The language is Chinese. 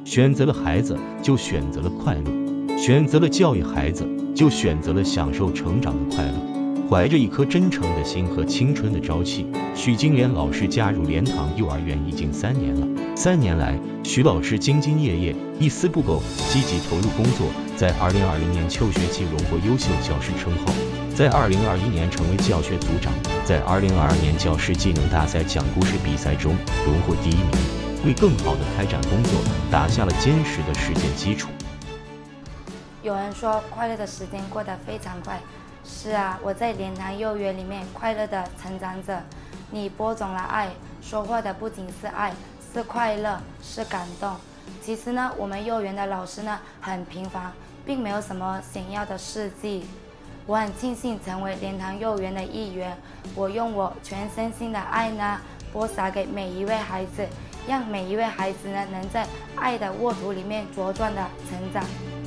选择了孩子，就选择了快乐；选择了教育孩子，就选择了享受成长的快乐。怀着一颗真诚的心和青春的朝气，许金莲老师加入莲塘幼儿园已经3年了。3年来，许老师兢兢业业，一丝不苟，积极投入工作，在2020年秋学期荣获优秀教师称号，在2021年成为教学组长，在2022年教师技能大赛讲故事比赛中荣获第1名，为更好的开展工作打下了坚实的实践基础。 有人说快乐的时间过得非常快，是啊，我在莲塘幼儿园里面快乐的成长着。你播种了爱，收获的不仅是爱，是快乐，是感动。其实呢，我们幼儿园的老师呢很平凡，并没有什么显耀的事迹。我很庆幸成为莲塘幼儿园的一员，我用我全身心的爱呢播撒给每一位孩子，让每一位孩子呢能在爱的沃土里面茁壮的成长。